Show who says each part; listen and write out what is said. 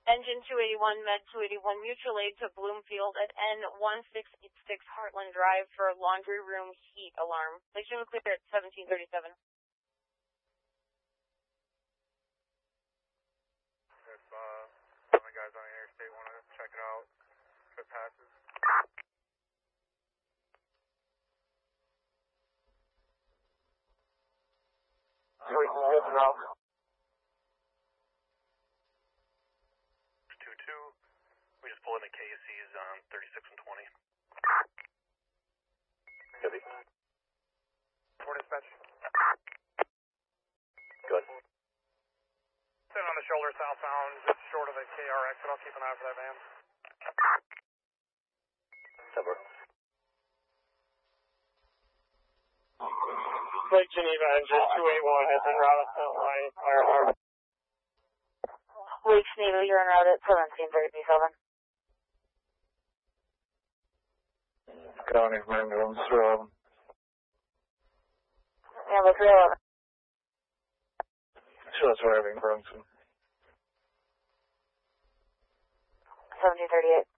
Speaker 1: Engine 281, Med 281, mutual aid to Bloomfield at N1686 Heartland Drive for laundry room heat alarm. Station clear at 1737.
Speaker 2: If some of the guys on the interstate want to check it out, if it passes.
Speaker 3: Ralph.
Speaker 2: 2-2. We just pulled in the KUCs on 36 and 20.
Speaker 3: Heavy.
Speaker 2: 4 dispatch.
Speaker 3: Good.
Speaker 2: Sitting on the shoulder southbound, just short of the KRX, but I'll keep an eye for that van.
Speaker 3: Cover.
Speaker 4: Lake Geneva engine 281 has been routed to fire alarm.
Speaker 1: Lake Geneva, you're en route at 1737.
Speaker 3: County ambulance.
Speaker 1: Number 311.
Speaker 3: Shots arriving Brunson.
Speaker 1: 1738.